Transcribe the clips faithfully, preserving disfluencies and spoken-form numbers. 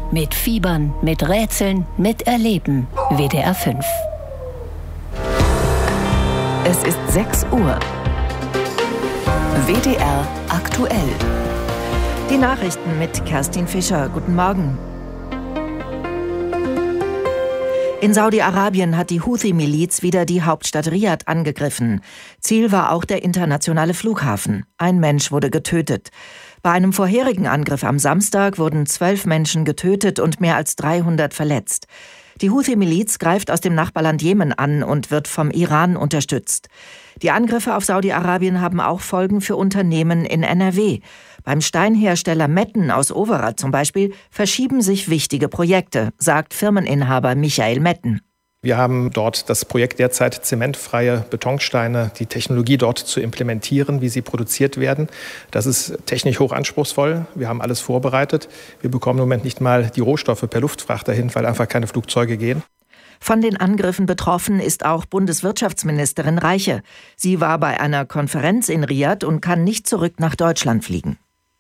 Mit Fiebern, mit Rätseln, mit Erleben. W D R fünf. Es ist sechs Uhr. W D R aktuell. Die Nachrichten mit Kerstin Fischer. Guten Morgen. In Saudi-Arabien hat die Houthi-Miliz wieder die Hauptstadt Riad angegriffen. Ziel war auch der internationale Flughafen. Ein Mensch wurde getötet. Bei einem vorherigen Angriff am Samstag wurden zwölf Menschen getötet und mehr als dreihundert verletzt. Die Houthi-Miliz greift aus dem Nachbarland Jemen an und wird vom Iran unterstützt. Die Angriffe auf Saudi-Arabien haben auch Folgen für Unternehmen in N R W. Beim Steinhersteller Metten aus Overath zum Beispiel verschieben sich wichtige Projekte, sagt Firmeninhaber Michael Metten. Wir haben dort das Projekt derzeit, zementfreie Betonsteine, die Technologie dort zu implementieren, wie sie produziert werden. Das ist technisch hoch anspruchsvoll. Wir haben alles vorbereitet. Wir bekommen im Moment nicht mal die Rohstoffe per Luftfracht dahin, weil einfach keine Flugzeuge gehen. Von den Angriffen betroffen ist auch Bundeswirtschaftsministerin Reiche. Sie war bei einer Konferenz in Riad und kann nicht zurück nach Deutschland fliegen.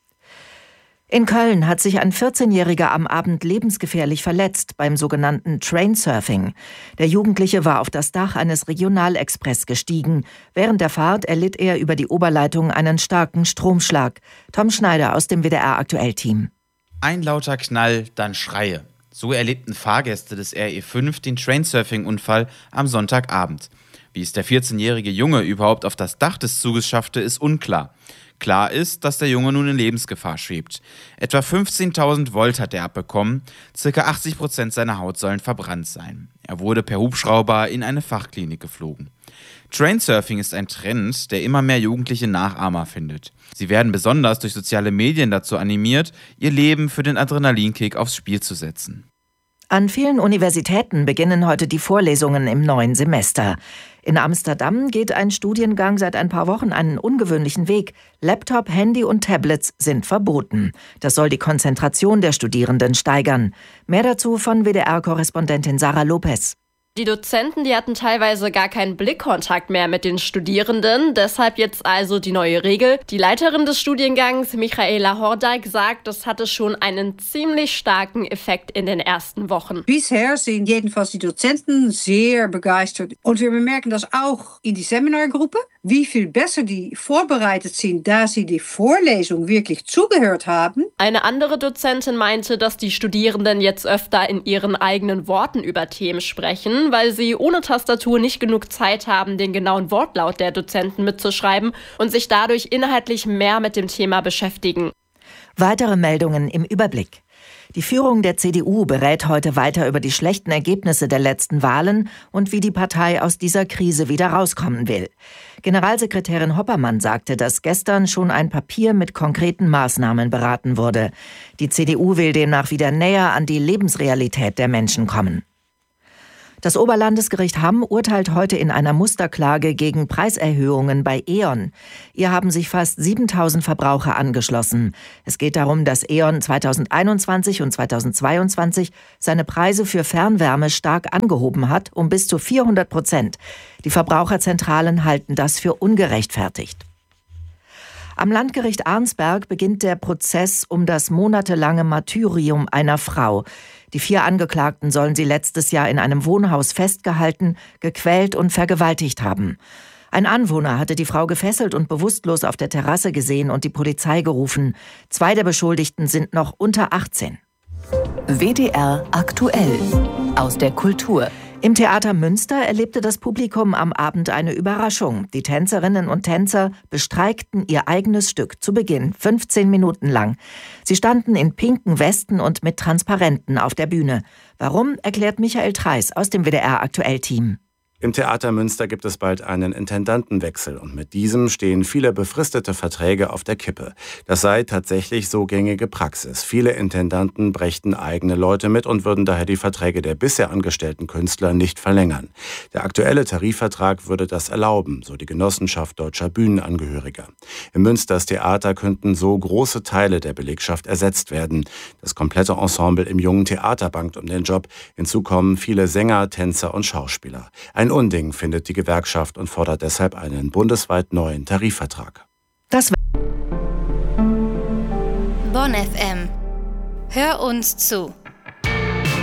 In Köln hat sich ein vierzehnjähriger am Abend lebensgefährlich verletzt beim sogenannten Trainsurfing. Der Jugendliche war auf das Dach eines Regionalexpress gestiegen. Während der Fahrt erlitt er über die Oberleitung einen starken Stromschlag. Tom Schneider aus dem W D R-Aktuell-Team. Ein lauter Knall, dann Schreie. So erlebten Fahrgäste des R E fünf den Trainsurfing-Unfall am Sonntagabend. Wie es der vierzehnjährige Junge überhaupt auf das Dach des Zuges schaffte, ist unklar. Klar ist, dass der Junge nun in Lebensgefahr schwebt. Etwa fünfzehntausend Volt hat er abbekommen, circa achtzig Prozent seiner Haut sollen verbrannt sein. Er wurde per Hubschrauber in eine Fachklinik geflogen. Trainsurfing ist ein Trend, der immer mehr jugendliche Nachahmer findet. Sie werden besonders durch soziale Medien dazu animiert, ihr Leben für den Adrenalinkick aufs Spiel zu setzen. An vielen Universitäten beginnen heute die Vorlesungen im neuen Semester. In Amsterdam geht ein Studiengang seit ein paar Wochen einen ungewöhnlichen Weg. Laptop, Handy und Tablets sind verboten. Das soll die Konzentration der Studierenden steigern. Mehr dazu von W D R-Korrespondentin Sarah Lopez. Die Dozenten, die hatten teilweise gar keinen Blickkontakt mehr mit den Studierenden. Deshalb jetzt also die neue Regel. Die Leiterin des Studiengangs, Michaela Hordijk, sagt, das hatte schon einen ziemlich starken Effekt in den ersten Wochen. Bisher sind jedenfalls die Dozenten sehr begeistert. Und wir bemerken das auch in die Seminargruppe, wie viel besser die vorbereitet sind, da sie die Vorlesung wirklich zugehört haben. Eine andere Dozentin meinte, dass die Studierenden jetzt öfter in ihren eigenen Worten über Themen sprechen, weil sie ohne Tastatur nicht genug Zeit haben, den genauen Wortlaut der Dozenten mitzuschreiben und sich dadurch inhaltlich mehr mit dem Thema beschäftigen. Weitere Meldungen im Überblick. Die Führung der C D U berät heute weiter über die schlechten Ergebnisse der letzten Wahlen und wie die Partei aus dieser Krise wieder rauskommen will. Generalsekretärin Hoppermann sagte, dass gestern schon ein Papier mit konkreten Maßnahmen beraten wurde. Die C D U will demnach wieder näher an die Lebensrealität der Menschen kommen. Das Oberlandesgericht Hamm urteilt heute in einer Musterklage gegen Preiserhöhungen bei E.ON. Ihr haben sich fast siebentausend Verbraucher angeschlossen. Es geht darum, dass E.ON zweitausendeinundzwanzig und zweitausendzweiundzwanzig seine Preise für Fernwärme stark angehoben hat, um bis zu vierhundert Prozent. Die Verbraucherzentralen halten das für ungerechtfertigt. Am Landgericht Arnsberg beginnt der Prozess um das monatelange Martyrium einer Frau. Die vier Angeklagten sollen sie letztes Jahr in einem Wohnhaus festgehalten, gequält und vergewaltigt haben. Ein Anwohner hatte die Frau gefesselt und bewusstlos auf der Terrasse gesehen und die Polizei gerufen. Zwei der Beschuldigten sind noch unter achtzehn. W D R aktuell aus der Kultur. Im Theater Münster erlebte das Publikum am Abend eine Überraschung. Die Tänzerinnen und Tänzer bestreikten ihr eigenes Stück zu Beginn, fünfzehn Minuten lang. Sie standen in pinken Westen und mit Transparenten auf der Bühne. Warum, erklärt Michael Treis aus dem W D R-Aktuell-Team. Im Theater Münster gibt es bald einen Intendantenwechsel und mit diesem stehen viele befristete Verträge auf der Kippe. Das sei tatsächlich so gängige Praxis. Viele Intendanten brächten eigene Leute mit und würden daher die Verträge der bisher angestellten Künstler nicht verlängern. Der aktuelle Tarifvertrag würde das erlauben, so die Genossenschaft deutscher Bühnenangehöriger. Im Münsters Theater könnten so große Teile der Belegschaft ersetzt werden. Das komplette Ensemble im Jungen Theater bangt um den Job. Hinzu kommen viele Sänger, Tänzer und Schauspieler. Ein Unding findet die Gewerkschaft und fordert deshalb einen bundesweit neuen Tarifvertrag. Das Bonn F M. Hör uns zu.